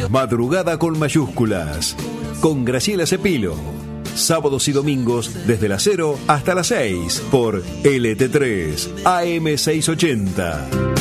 Madrugada con mayúsculas, con Graciela Cepilo. Sábados y domingos desde las 0 hasta las 6 por LT3 AM680.